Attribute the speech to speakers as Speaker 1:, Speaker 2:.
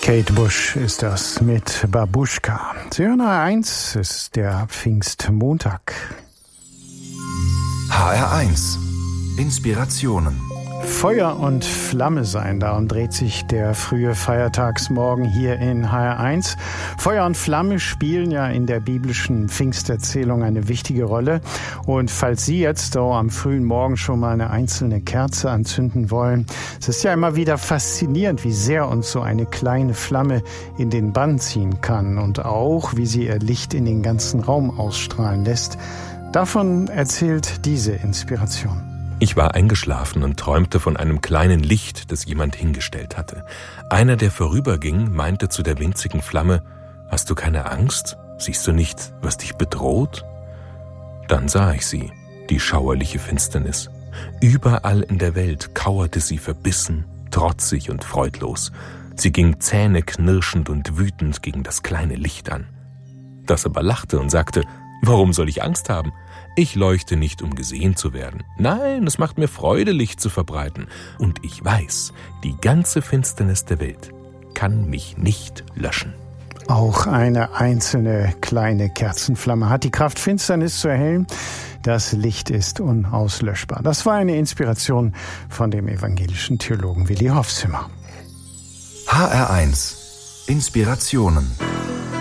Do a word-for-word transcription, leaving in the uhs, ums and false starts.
Speaker 1: Kate Bush ist das mit Babuschka. Sie hören H R eins, es ist der Pfingstmontag.
Speaker 2: H R eins. Inspirationen.
Speaker 1: Feuer und Flamme sein, darum dreht sich der frühe Feiertagsmorgen hier in H R eins. Feuer und Flamme spielen ja in der biblischen Pfingsterzählung eine wichtige Rolle. Und falls Sie jetzt so am frühen Morgen schon mal eine einzelne Kerze anzünden wollen, es ist ja immer wieder faszinierend, wie sehr uns so eine kleine Flamme in den Bann ziehen kann und auch, wie sie ihr Licht in den ganzen Raum ausstrahlen lässt. Davon erzählt diese Inspiration.
Speaker 3: Ich war eingeschlafen und träumte von einem kleinen Licht, das jemand hingestellt hatte. Einer, der vorüberging, meinte zu der winzigen Flamme: »Hast du keine Angst? Siehst du nicht, was dich bedroht?« Dann sah ich sie, die schauerliche Finsternis. Überall in der Welt kauerte sie verbissen, trotzig und freudlos. Sie ging zähneknirschend und wütend gegen das kleine Licht an. Das aber lachte und sagte: »Warum soll ich Angst haben? Ich leuchte nicht, um gesehen zu werden. Nein, es macht mir Freude, Licht zu verbreiten. Und ich weiß, die ganze Finsternis der Welt kann mich nicht löschen.«
Speaker 1: Auch eine einzelne kleine Kerzenflamme hat die Kraft, Finsternis zu erhellen. Das Licht ist unauslöschbar. Das war eine Inspiration von dem evangelischen Theologen Willi Hofzimmer.
Speaker 2: H R eins. Inspirationen.